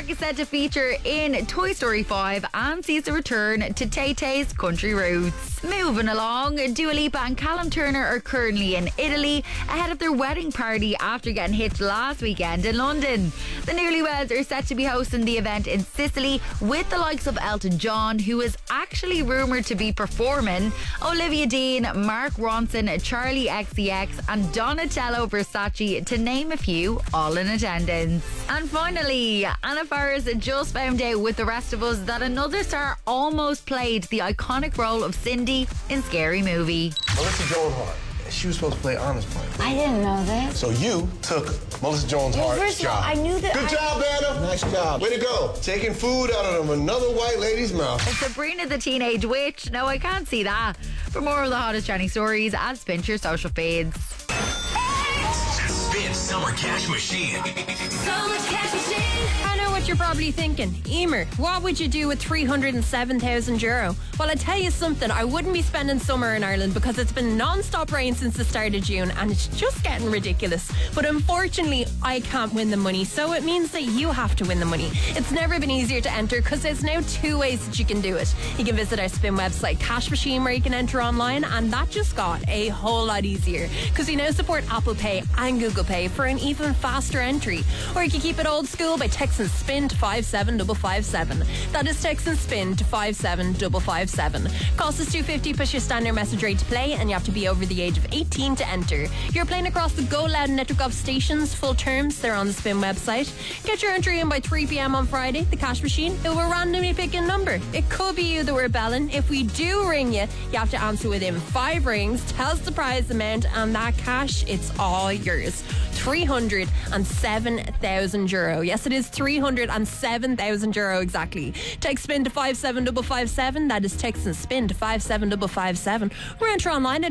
Park is set to feature in Toy Story 5 and sees the return to Tay-Tay's country roots. Moving along, Dua Lipa and Callum Turner are currently in Italy ahead of their wedding party after getting hitched last weekend in London. The newlyweds are set to be hosting the event in Sicily with the likes of Elton John, who is actually rumoured to be performing, Olivia Dean, Mark Ronson, Charlie XCX and Donatello Versace, to name a few, all in attendance. And finally, Anna Faris just found out with the rest of us that another star almost played the iconic role of Cindy in Scary Movie. Melissa Joan Hart. She was supposed to play Anna's part. I didn't know that. So you took Melissa Joan Hart's job. I knew that. Good job, Anna. Nice job. Way to go. Taking food out of another white lady's mouth. Sabrina the Teenage Witch. No, I can't see that. For more of the hottest trending stories, add Spin to your social feeds. Spin Summer Cash Machine. Summer Cash Machine. I know what you're probably thinking. Emer, what would you do with €307,000? Well, I tell you something, I wouldn't be spending summer in Ireland because it's been non-stop rain since the start of June and it's just getting ridiculous. But unfortunately, I can't win the money, so it means that you have to win the money. It's never been easier to enter because there's now 2 ways that you can do it. You can visit our Spin website, Cash Machine, where you can enter online, and that just got a whole lot easier because we now support Apple Pay and Google Pay for an even faster entry. Or you can keep it old school by texting SPIN to 57557. That is texting SPIN to 57557. Cost is $2.50 plus your standard message rate to play, and you have to be over the age of 18 to enter. You're playing across the Go Loud network of stations. Full terms, they're on the Spin website. Get your entry in by 3 p.m. on Friday. The Cash Machine, it will randomly pick a number. It could be you that we're belling. If we do ring you, you have to answer within 5 rings. Tell us the prize amount, and that cash, it's all yours. €307,000. Yes, it is €307,000 exactly. Text SPIN to 57557. That is text and SPIN to 57557. Or enter online at